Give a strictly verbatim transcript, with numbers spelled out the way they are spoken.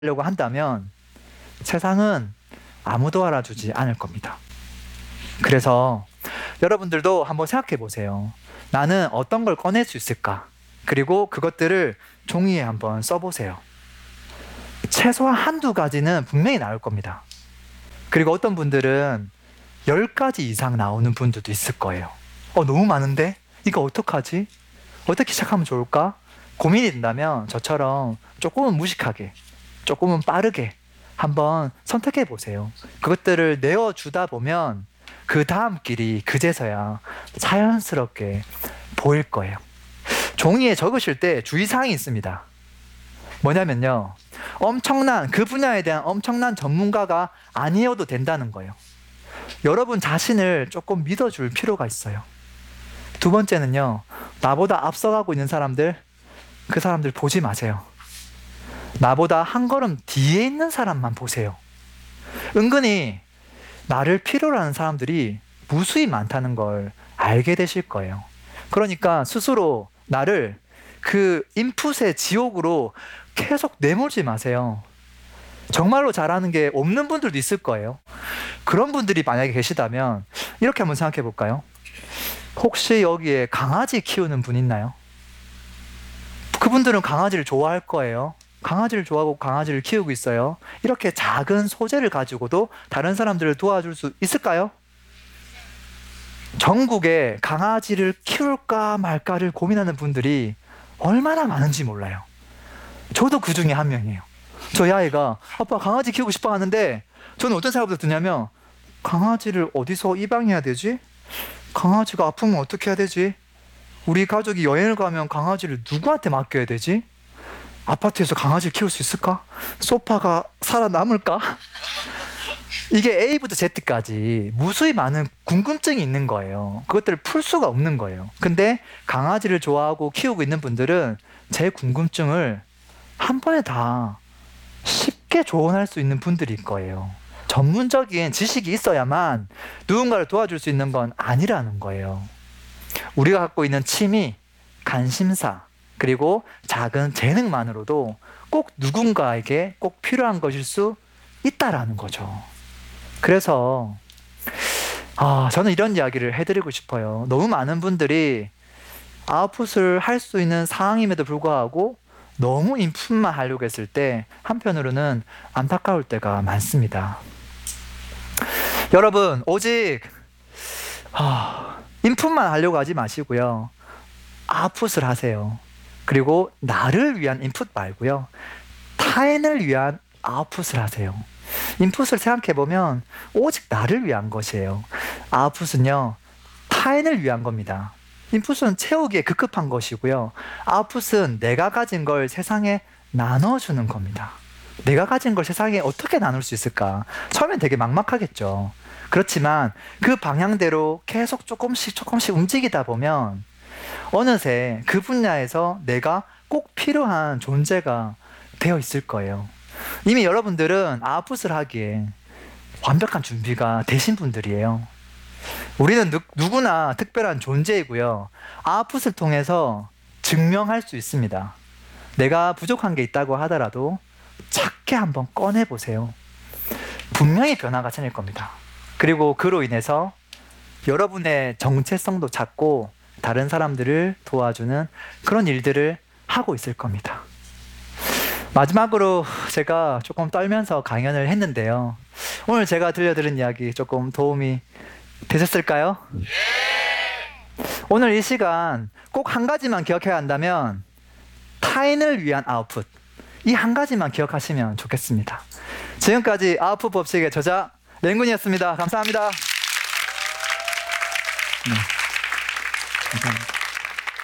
하려고 한다면 세상은 아무도 알아주지 않을 겁니다. 그래서 여러분들도 한번 생각해 보세요. 나는 어떤 걸 꺼낼 수 있을까? 그리고 그것들을 종이에 한번 써보세요. 최소한 한두 가지는 분명히 나올 겁니다. 그리고 어떤 분들은 열 가지 이상 나오는 분들도 있을 거예요. 어, 너무 많은데? 이거 어떡하지? 어떻게 시작하면 좋을까? 고민이 된다면 저처럼 조금은 무식하게, 조금은 빠르게 한번 선택해 보세요. 그것들을 내어주다 보면 그 다음 길이 그제서야 자연스럽게 보일 거예요. 종이에 적으실 때 주의사항이 있습니다. 뭐냐면요, 엄청난 그 분야에 대한 엄청난 전문가가 아니어도 된다는 거예요. 여러분 자신을 조금 믿어줄 필요가 있어요. 두 번째는요, 나보다 앞서가고 있는 사람들, 그 사람들 보지 마세요. 나보다 한 걸음 뒤에 있는 사람만 보세요. 은근히 나를 필요로 하는 사람들이 무수히 많다는 걸 알게 되실 거예요. 그러니까 스스로 나를 그 인풋의 지옥으로 계속 내몰지 마세요. 정말로 잘하는 게 없는 분들도 있을 거예요. 그런 분들이 만약에 계시다면 이렇게 한번 생각해 볼까요? 혹시 여기에 강아지 키우는 분 있나요? 그분들은 강아지를 좋아할 거예요. 강아지를 좋아하고 강아지를 키우고 있어요. 이렇게 작은 소재를 가지고도 다른 사람들을 도와줄 수 있을까요? 전국에 강아지를 키울까 말까를 고민하는 분들이 얼마나 많은지 몰라요. 저도 그 중에 한 명이에요. 저희 아이가 아빠 강아지 키우고 싶어 하는데 저는 어떤 생각부터 드냐면 강아지를 어디서 입양해야 되지? 강아지가 아프면 어떻게 해야 되지? 우리 가족이 여행을 가면 강아지를 누구한테 맡겨야 되지? 아파트에서 강아지를 키울 수 있을까? 소파가 살아남을까? 이게 A부터 Z까지 무수히 많은 궁금증이 있는 거예요. 그것들을 풀 수가 없는 거예요. 근데 강아지를 좋아하고 키우고 있는 분들은 제 궁금증을 한 번에 다 쉽게 조언할 수 있는 분들일 거예요. 전문적인 지식이 있어야만 누군가를 도와줄 수 있는 건 아니라는 거예요. 우리가 갖고 있는 취미, 관심사, 그리고 작은 재능만으로도 꼭 누군가에게 꼭 필요한 것일 수 있다라는 거죠. 그래서 아, 저는 이런 이야기를 해드리고 싶어요. 너무 많은 분들이 아웃풋을 할 수 있는 상황임에도 불구하고 너무 인풋만 하려고 했을 때 한편으로는 안타까울 때가 많습니다. 여러분, 오직 아, 인풋만 하려고 하지 마시고요. 아웃풋을 하세요. 그리고 나를 위한 인풋 말고요. 타인을 위한 아웃풋을 하세요. 인풋을 생각해보면 오직 나를 위한 것이에요. 아웃풋은요, 타인을 위한 겁니다. 인풋은 채우기에 급급한 것이고요. 아웃풋은 내가 가진 걸 세상에 나눠주는 겁니다. 내가 가진 걸 세상에 어떻게 나눌 수 있을까? 처음엔 되게 막막하겠죠. 그렇지만 그 방향대로 계속 조금씩 조금씩 움직이다 보면 어느새 그 분야에서 내가 꼭 필요한 존재가 되어 있을 거예요. 이미 여러분들은 아웃풋을 하기에 완벽한 준비가 되신 분들이에요. 우리는 누, 누구나 특별한 존재이고요. 아웃풋을 통해서 증명할 수 있습니다. 내가 부족한 게 있다고 하더라도 작게 한번 꺼내보세요. 분명히 변화가 생길 겁니다. 그리고 그로 인해서 여러분의 정체성도 찾고 다른 사람들을 도와주는 그런 일들을 하고 있을 겁니다. 마지막으로 제가 조금 떨면서 강연을 했는데요. 오늘 제가 들려드린 이야기 조금 도움이 되셨을까요? 오늘 이 시간 꼭 한 가지만 기억해야 한다면 타인을 위한 아웃풋, 이 한 가지만 기억하시면 좋겠습니다. 지금까지 아웃풋 법칙의 저자 랭군이었습니다. 감사합니다. 네, 감사합니다.